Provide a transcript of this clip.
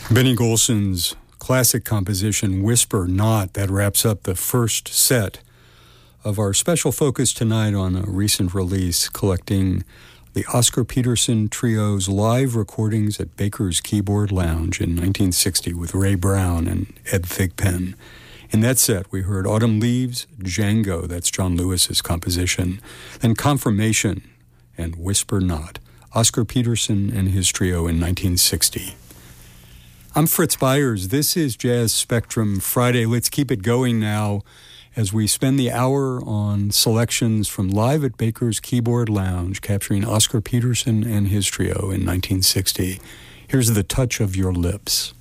Benny Golson's classic composition, Whisper Not, that wraps up the first set of our special focus tonight on a recent release collecting the Oscar Peterson Trio's live recordings at Baker's Keyboard Lounge in 1960 with Ray Brown and Ed Thigpen. In that set, we heard Autumn Leaves, Django, that's John Lewis's composition, then Confirmation and Whisper Not, Oscar Peterson and his trio in 1960. I'm Fritz Byers. This is Jazz Spectrum Friday. Let's keep it going now as we spend the hour on selections from Live at Baker's Keyboard Lounge, capturing Oscar Peterson and his trio in 1960. Here's The Touch of Your Lips.